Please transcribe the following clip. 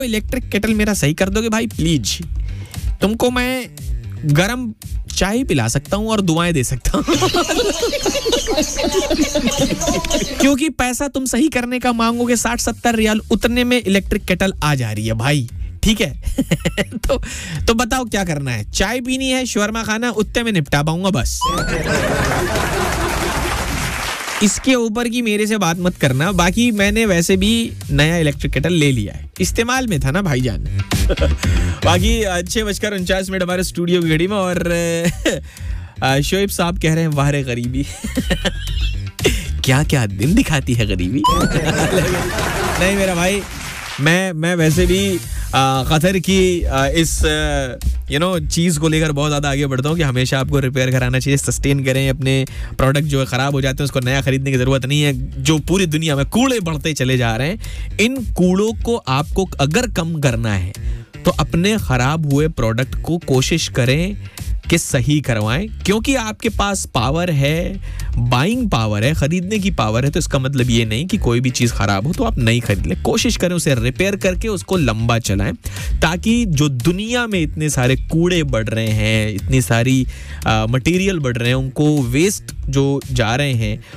Electric kettle मेरा सही कर दोगे भाई प्लीज? तुमको मैं गरम चाय पिला सकता हूँ और दुआएं दे सकता हूँ क्योंकि पैसा तुम सही करने का मांगोगे 60-70 रियाल, उतने में इलेक्ट्रिक केटल आ जा रही है भाई, ठीक है? तो बताओ क्या करना है? चाय पीनी है, शवरमा खाना, उतने में निपटा पाऊंगा बस। इसके ऊपर की मेरे से बात मत करना। बाकी मैंने वैसे भी नया इलेक्ट्रिक केटल ले लिया है, इस्तेमाल में था ना भाईजान। बाकी 6:49 हमारे स्टूडियो की घड़ी में, और शोएब साहब कह रहे हैं वाह रे गरीबी। क्या क्या दिन दिखाती है गरीबी। नहीं मेरा भाई, मैं वैसे भी कतर की इस चीज़ को लेकर बहुत ज़्यादा आगे बढ़ता हूँ कि हमेशा आपको रिपेयर कराना चाहिए, सस्टेन करें अपने प्रोडक्ट। जो है ख़राब हो जाते हैं उसको नया खरीदने की ज़रूरत नहीं है। जो पूरी दुनिया में कूड़े बढ़ते चले जा रहे हैं, इन कूड़ों को आपको अगर कम करना है तो अपने ख़राब हुए प्रोडक्ट को कोशिश करें कि सही करवाएं, क्योंकि आपके पास पावर है, बाइंग पावर है, खरीदने की पावर है। तो इसका मतलब ये नहीं कि कोई भी चीज़ खराब हो तो आप नहीं खरीद लें। कोशिश करें उसे रिपेयर करके उसको लंबा चलाएं, ताकि जो दुनिया में इतने सारे कूड़े बढ़ रहे हैं, इतनी सारी मटेरियल बढ़ रहे हैं, उनको वेस्ट जो जा रहे हैं